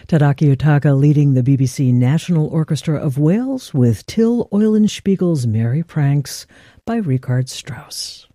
Tadaki Utaka leading the BBC National Orchestra of Wales with Till Eulenspiegel's Merry Pranks by Richard Strauss.